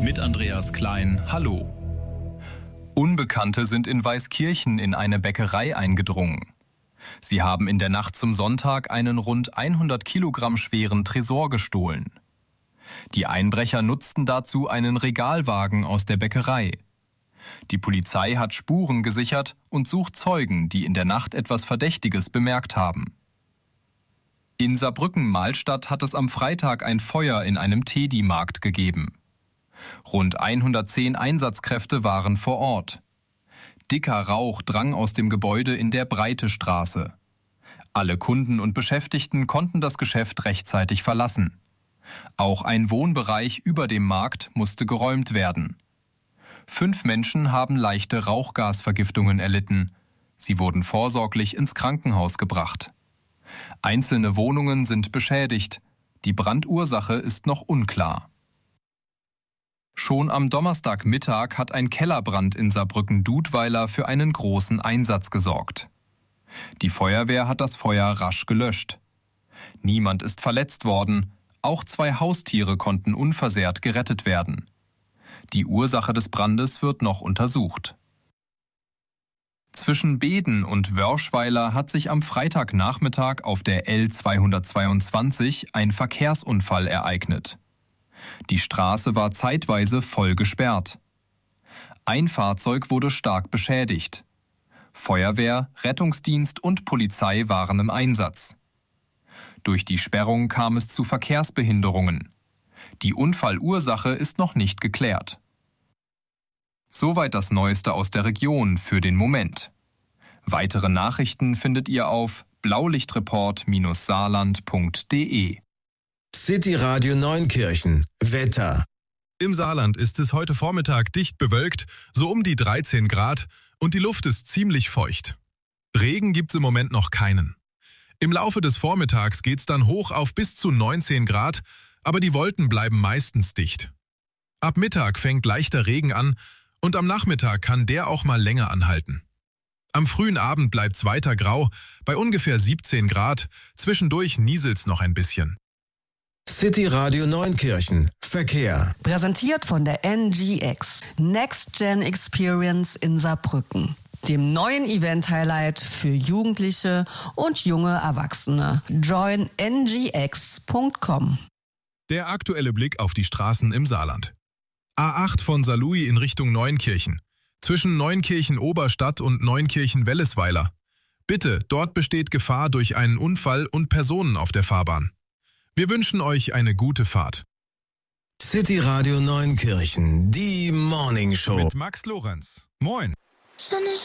Mit Andreas Klein, hallo. Unbekannte sind in Weißkirchen in eine Bäckerei eingedrungen. Sie haben in der Nacht zum Sonntag einen rund 100 Kilogramm schweren Tresor gestohlen. Die Einbrecher nutzten dazu einen Regalwagen aus der Bäckerei. Die Polizei hat Spuren gesichert und sucht Zeugen, die in der Nacht etwas Verdächtiges bemerkt haben. In Saarbrücken-Mahlstadt hat es am Freitag ein Feuer in einem Teddy-Markt gegeben. Rund 110 Einsatzkräfte waren vor Ort. Dicker Rauch drang aus dem Gebäude in der Breite Straße. Alle Kunden und Beschäftigten konnten das Geschäft rechtzeitig verlassen. Auch ein Wohnbereich über dem Markt musste geräumt werden. 5 Menschen haben leichte Rauchgasvergiftungen erlitten. Sie wurden vorsorglich ins Krankenhaus gebracht. Einzelne Wohnungen sind beschädigt. Die Brandursache ist noch unklar. Schon am Donnerstagmittag hat ein Kellerbrand in Saarbrücken-Dudweiler für einen großen Einsatz gesorgt. Die Feuerwehr hat das Feuer rasch gelöscht. Niemand ist verletzt worden. Auch 2 Haustiere konnten unversehrt gerettet werden. Die Ursache des Brandes wird noch untersucht. Zwischen Beeden und Wörschweiler hat sich am Freitagnachmittag auf der L222 ein Verkehrsunfall ereignet. Die Straße war zeitweise voll gesperrt. Ein Fahrzeug wurde stark beschädigt. Feuerwehr, Rettungsdienst und Polizei waren im Einsatz. Durch die Sperrung kam es zu Verkehrsbehinderungen. Die Unfallursache ist noch nicht geklärt. Soweit das Neueste aus der Region für den Moment. Weitere Nachrichten findet ihr auf blaulichtreport-saarland.de. City Radio Neunkirchen. Wetter. Im Saarland ist es heute Vormittag dicht bewölkt, so um die 13 Grad, und die Luft ist ziemlich feucht. Regen gibt's im Moment noch keinen. Im Laufe des Vormittags geht's dann hoch auf bis zu 19 Grad, aber die Wolken bleiben meistens dicht. Ab Mittag fängt leichter Regen an und am Nachmittag kann der auch mal länger anhalten. Am frühen Abend bleibt's weiter grau, bei ungefähr 17 Grad, zwischendurch nieselt's noch ein bisschen. City Radio Neunkirchen. Verkehr. Präsentiert von der NGX. Next Gen Experience in Saarbrücken. Dem neuen Event-Highlight für Jugendliche und junge Erwachsene. Join ngx.com. Der aktuelle Blick auf die Straßen im Saarland. A8 von Saarlouis in Richtung Neunkirchen. Zwischen Neunkirchen-Oberstadt und Neunkirchen-Wellesweiler. Bitte, dort besteht Gefahr durch einen Unfall und Personen auf der Fahrbahn. Wir wünschen euch eine gute Fahrt. City Radio Neunkirchen, die Morning Show. Mit Max Lorenz. Moin.